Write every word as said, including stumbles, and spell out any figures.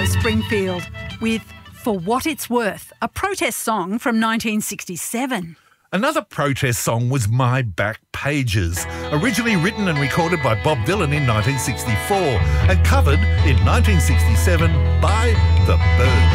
of Springfield with For What It's Worth, a protest song from nineteen sixty-seven. Another protest song was My Back Pages, originally written and recorded by Bob Dylan in nineteen sixty-four and covered in nineteen sixty-seven by The Byrds.